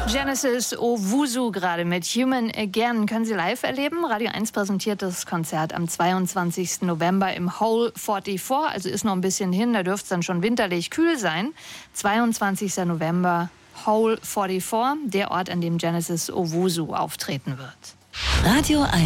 Genesis Owusu gerade mit Human Again. Können Sie live erleben. Radio 1 präsentiert das Konzert am 22. November im Hole 44. Also ist noch ein bisschen hin, da dürfte es dann schon winterlich kühl sein. 22. November, Hole 44, der Ort, an dem Genesis Owusu auftreten wird. Radio 1,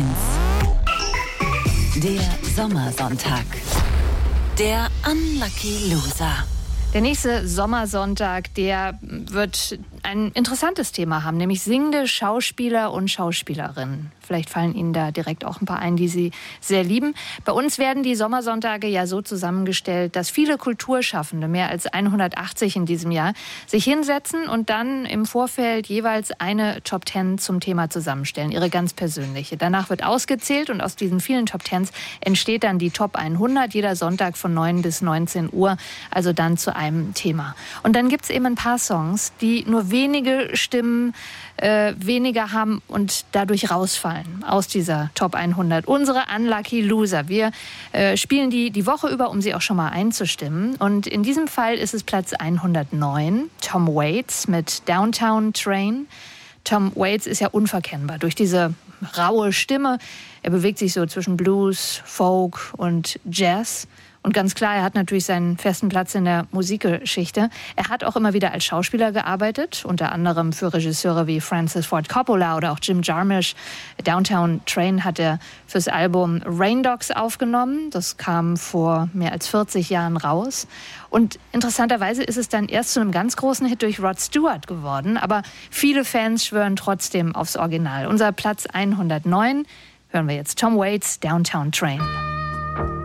der Sommersonntag. Der Unlucky Loser. Der nächste Sommersonntag, der wird ein interessantes Thema haben, nämlich singende Schauspieler und Schauspielerinnen. Vielleicht fallen Ihnen da direkt auch ein paar ein, die Sie sehr lieben. Bei uns werden die Sommersonntage ja so zusammengestellt, dass viele Kulturschaffende, mehr als 180 in diesem Jahr, sich hinsetzen und dann im Vorfeld jeweils eine Top 10 zum Thema zusammenstellen, ihre ganz persönliche. Danach wird ausgezählt und aus diesen vielen Top 10s entsteht dann die Top 100, jeder Sonntag von 9 bis 19 Uhr, also dann zu einem Thema. Und dann gibt es eben ein paar Songs, die nur wenige Stimmen weniger haben und dadurch rausfallen aus dieser Top 100. Unsere Unlucky Loser. Wir spielen die Woche über, um sie auch schon mal einzustimmen. Und in diesem Fall ist es Platz 109, Tom Waits mit Downtown Train. Tom Waits ist ja unverkennbar durch diese raue Stimme. Er bewegt sich so zwischen Blues, Folk und Jazz. Und ganz klar, er hat natürlich seinen festen Platz in der Musikgeschichte. Er hat auch immer wieder als Schauspieler gearbeitet, unter anderem für Regisseure wie Francis Ford Coppola oder auch Jim Jarmusch. Downtown Train hat er fürs Album Rain Dogs aufgenommen. Das kam vor mehr als 40 Jahren raus. Und interessanterweise ist es dann erst zu einem ganz großen Hit durch Rod Stewart geworden. Aber viele Fans schwören trotzdem aufs Original. Unser Platz 109 hören wir jetzt Tom Waits, Downtown Train.